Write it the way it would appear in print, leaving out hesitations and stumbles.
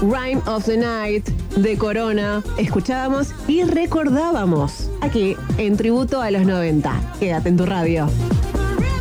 Rhyme of the Night de Corona. Escuchábamos y recordábamos aquí en Tributo a los 90. Quédate en tu radio.